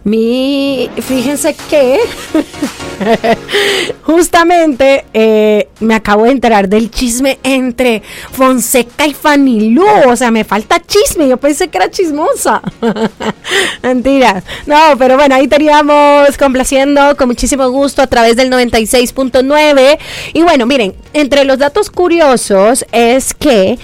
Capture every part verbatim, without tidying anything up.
Mi, fíjense que justamente eh, me acabo de enterar del chisme entre Fonseca y Fanny Lu. O sea, me falta chisme. Yo pensé que era chismosa. Mentiras. No, pero bueno, ahí teníamos complaciendo con muchísimo gusto a través del noventa y seis punto nueve. Y bueno, miren, entre los datos curiosos es que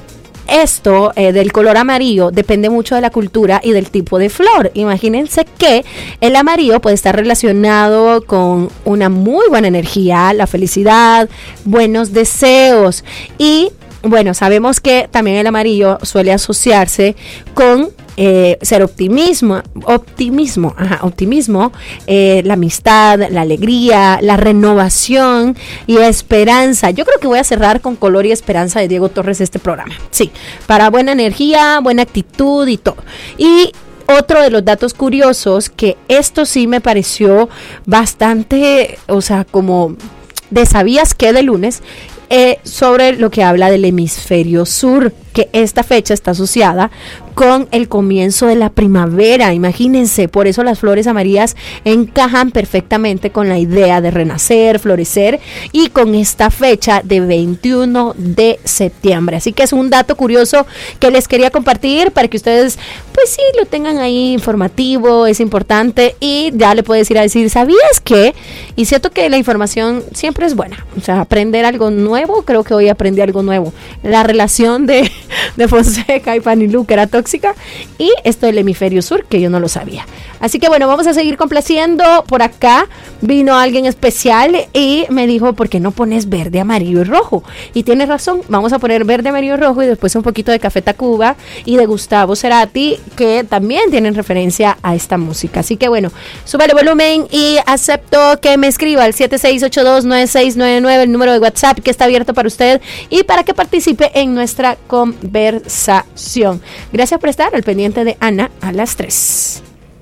esto eh, del color amarillo depende mucho de la cultura y del tipo de flor. Imagínense que el amarillo puede estar relacionado con una muy buena energía, la felicidad, buenos deseos. Y bueno, sabemos que también el amarillo suele asociarse con eh, ser optimismo, optimismo, ajá, optimismo, eh, la amistad, la alegría, la renovación y esperanza. Yo creo que voy a cerrar con color y esperanza de Diego Torres este programa. Sí, para buena energía, buena actitud y todo. Y otro de los datos curiosos, que esto sí me pareció bastante, o sea, como de sabías que de lunes, eh, sobre lo que habla del hemisferio sur, que esta fecha está asociada con el comienzo de la primavera. Imagínense, por eso las flores amarillas encajan perfectamente con la idea de renacer, florecer, y con esta fecha de veintiuno de septiembre. Así que es un dato curioso que les quería compartir para que ustedes, pues sí, lo tengan ahí informativo, es importante, y ya le puedes ir a decir, ¿sabías qué? Y siento que la información siempre es buena, o sea, aprender algo nuevo. Creo que hoy aprendí algo nuevo, la relación de de Fonseca y Fanny Lu, que era tóxica, y esto del hemisferio sur, que yo no lo sabía. Así que bueno, vamos a seguir complaciendo. Por acá vino alguien especial y me dijo, ¿por qué no pones verde, amarillo y rojo? Y tienes razón, vamos a poner verde, amarillo y rojo, y después un poquito de Café Tacuba y de Gustavo Cerati, que también tienen referencia a esta música. Así que bueno, sube el volumen y acepto que me escriba al siete seis ocho dos nueve seis nueve nueve, el número de WhatsApp que está abierto para usted y para que participe en nuestra conversación. Gracias por estar al pendiente de Ana a las tres.